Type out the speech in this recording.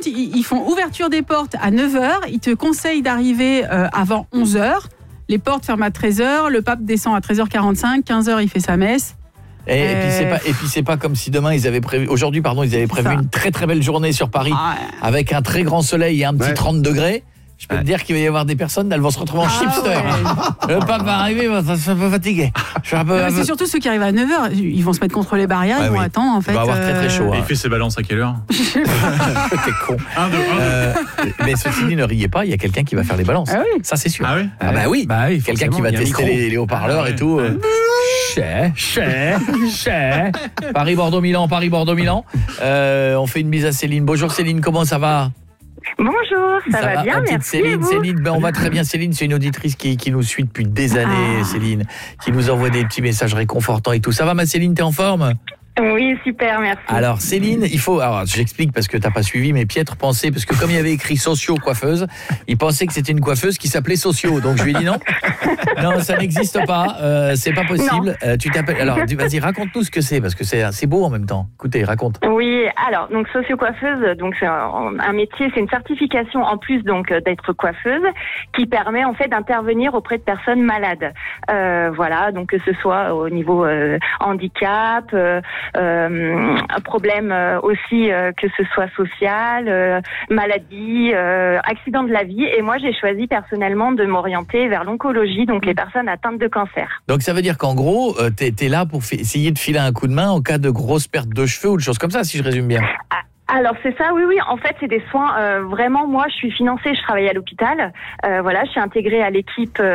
ils font ouverture des portes à 9h. Ils te conseillent d'arriver avant 11h. Les portes ferment à 13h. Le pape descend à 13h45. 15h, il fait sa messe. Et puis c'est pas comme si demain ils avaient prévu une très très belle journée sur Paris avec un très grand soleil et un petit 30 degrés. Je peux te dire qu'il va y avoir des personnes, elles vont se retrouver en chipster. Ouais. Le pape va arriver, il va se un peu fatigué. C'est surtout ceux qui arrivent à 9h, ils vont se mettre contre les barrières, ils vont attendre en fait. Il va avoir très très chaud. Et il fait ses balances à quelle heure? T'es con. Mais ceci dit, ne riez pas, il y a quelqu'un qui va faire les balances. Ah oui. Ça c'est sûr. Ah oui. Ah bah oui. Quelqu'un qui va tester les haut-parleurs et tout. Paris-Bordeaux-Milan. On fait une bise à Céline. Bonjour Céline, comment ça va? Bonjour, ça va bien, merci. Céline, on va très bien. Céline, c'est une auditrice qui nous suit depuis des années, Céline, qui nous envoie des petits messages réconfortants et tout. Ça va ma Céline, t'es en forme? Oui, super, merci. Alors Céline, j'explique parce que t'as pas suivi, mais Pietre pensait, parce que comme il y avait écrit Socio coiffeuse, il pensait que c'était une coiffeuse qui s'appelait Socio, donc je lui ai dit non, ça n'existe pas, c'est pas possible. Tu t'appelles, alors vas-y, raconte-nous ce que c'est, parce que c'est beau en même temps. Écoutez, raconte. Oui, alors donc Socio coiffeuse, donc c'est un métier, c'est une certification en plus donc d'être coiffeuse, qui permet en fait d'intervenir auprès de personnes malades. Voilà, donc que ce soit au niveau handicap. Un problème aussi que ce soit social, maladie, accident de la vie. Et moi, j'ai choisi personnellement de m'orienter vers l'oncologie, donc les personnes atteintes de cancer. Donc ça veut dire qu'en gros, t'es là pour essayer de filer un coup de main en cas de grosse perte de cheveux ou de choses comme ça, si je résume bien. Alors c'est ça, oui. En fait, c'est des soins. Vraiment, moi, je suis financée. Je travaille à l'hôpital. Voilà, je suis intégrée à l'équipe